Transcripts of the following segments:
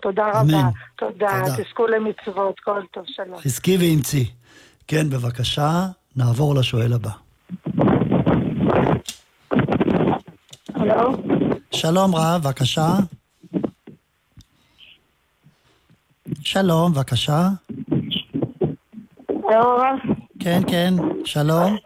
תודה רבה. תודה, תזכו למצוות, כל טוב, שלום. חזקי ואמצי. כן, בבקשה, נעבור לשואל הבא. הלו? שלום רב, בבקשה. שלום, בבקשה. הלו רב? כן, כן, שלום.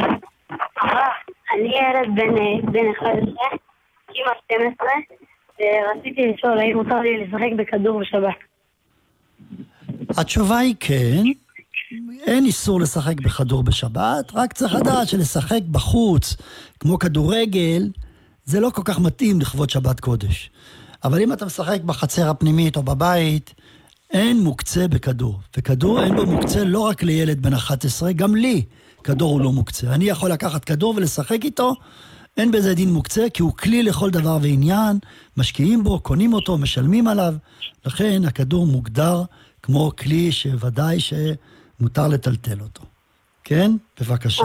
אני ילד בן 11, כמעט 12, ורציתי לשאול האם מותר לי לשחק בכדור בשבת. התשובה היא כן. אין איסור לשחק בכדור בשבת, רק צריך לדעת שלשחק בחוץ, כמו כדורגל, זה לא כל כך מתאים לכבוד שבת קודש. אבל אם אתה משחק בחצר הפנימית או בבית, אין מוקצה בכדור. וכדור אין בו מוקצה לא רק לילד בן 11, גם לי כדור הוא לא מוקצה. אני יכול לקחת כדור ולשחק איתו, אין בזה דין מוקצה, כי הוא כלי לכל דבר ועניין, משקיעים בו, קונים אותו, משלמים עליו. לכן הכדור מוגדר כמו כלי שוודאי שמותר לטלטל אותו. כן? בבקשה.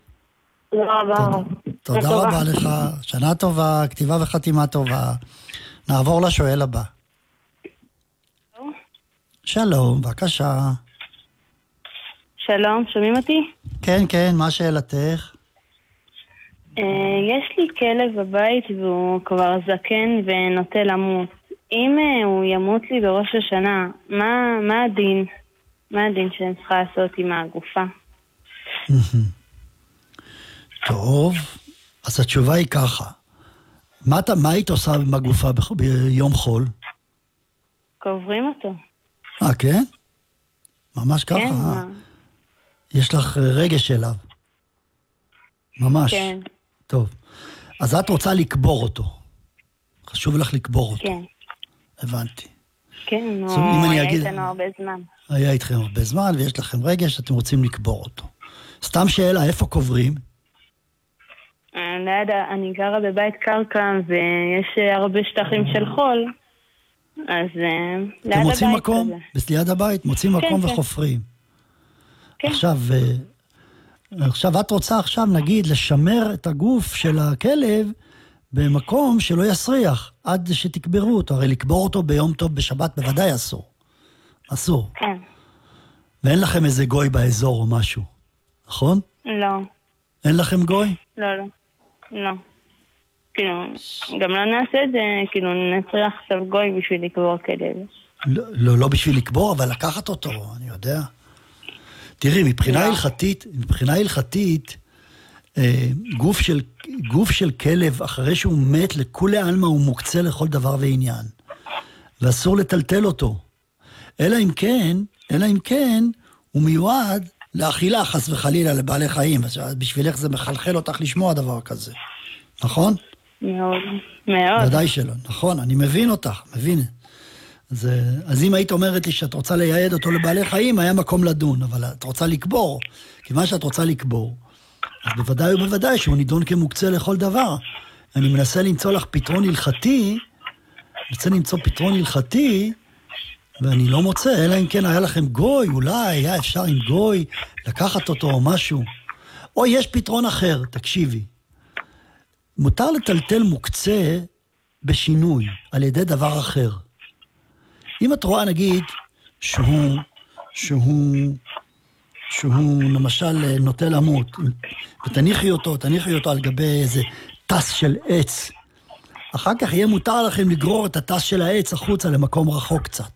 תודה רבה לך. שנה טובה, כתיבה וחתימה טובה. נעבור לשואל הבא. שלום, בבקשה. שלום, שומעים אותי? כן, כן, מה שאלתך? יש לי כלב בבית והוא כבר זקן ונוטה למות. אם הוא ימות לי בראש השנה, מה הדין? מה הדין שאני צריכה לעשות עם הגופה? טוב, אז התשובה היא ככה. מה היית עושה עם הגופה ביום חול? קוברים אותו. כן? ממש ככה? כן. יש לך רגש אליו. ממש. כן. טוב. אז את רוצה לקבור אותו. חשוב לך לקבור אותו. כן. הבנתי. כן, הוא היה איתנו הרבה זמן. היה איתכם הרבה זמן, ויש לכם רגש, אתם רוצים לקבור אותו. סתם שאלה, איפה קוברים? אני גרה בבית קרקע, ויש הרבה שטחים של חול, אז ליד הבית מוצאים מקום? ליד הבית, מוצאים מקום וחופרים. כן. עכשיו את רוצה עכשיו, נגיד, לשמר את הגוף של הכלב במקום שלא יסריח, עד שתקברו אותו. הרי לקבור אותו ביום טוב בשבת בוודאי אסור. אסור. כן. ואין לכם איזה גוי באזור או משהו, נכון? לא. אין לכם גוי? לא. כאילו, גם לא נעשה את זה, כאילו נצריך עכשיו גוי בשביל לקבור כלב. לא בשביל לקבור, אבל לקחת אותו, אני יודע. תראי, מבחינה הלכתית, גוף של כלב, אחרי שהוא מת, לכולי עלמא הוא מוקצה לכל דבר ועניין. ואסור לטלטל אותו. אלא אם כן, הוא מיועד לאכילה חס וחלילה לבעלי חיים. בשבילך זה מחלחל אותך לשמוע דבר כזה. נכון? מאוד. ודאי שלא. נכון, אני מבין אותך, מבין. אז אם היית אומרת לי שאת רוצה לייעד אותו לבעלי חיים, היה מקום לדון, אבל את רוצה לקבור. כי מה שאת רוצה לקבור, אז בוודאי ובוודאי שהוא נידון כמוקצה לכל דבר. אני מנסה למצוא לך פתרון הלכתי, ואני לא מוצא, אלא אם כן היה לכם גוי, אולי היה אפשר עם גוי לקחת אותו או משהו. או יש פתרון אחר, תקשיבי. מותר לטלטל מוקצה בשינוי, על ידי דבר אחר. אם את רואה, נגיד, שהוא למשל נוטה למות, ותניחי אותו על גבי איזה טס של עץ, אחר כך יהיה מותר לכם לגרור את הטס של העץ החוצה למקום רחוק קצת.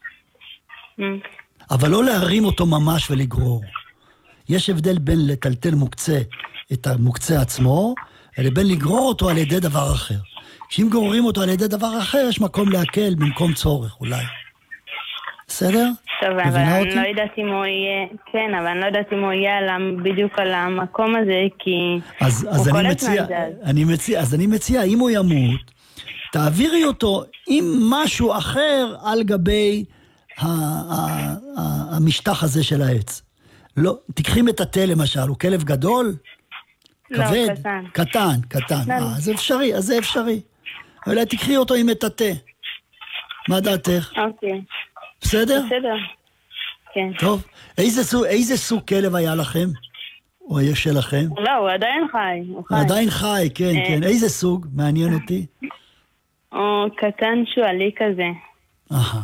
אבל לא להרים אותו ממש ולגרור. יש הבדל בין לטלטל מוקצה, את המוקצה עצמו, לבין לגרור אותו על ידי דבר אחר. כשאם גוררים אותו על ידי דבר אחר, יש מקום להקל במקום צורך, אולי. בסדר? טוב, אבל אני לא יודעת אם הוא יהיה, כן, אבל אני לא יודעת אם הוא יהיה בדיוק על המקום הזה, כי הוא כל הזמן אני מציע, אם הוא ימות, תעבירי אותו עם משהו אחר על גבי המשטח הזה של העץ. לא, תקחי מטאטא למשל, הוא כלב גדול? כבד? קטן. אז זה אפשרי. אולי תקחי אותו עם מטאטא. מה דעתך? אוקיי. בסדר? בסדר. כן. טוב. איזה סוג כלב היה לכם? או יש שלכם? לא, הוא עדיין חי. הוא עדיין חי, כן. איזה סוג? מעניין אותי. הוא קטן שואלי כזה.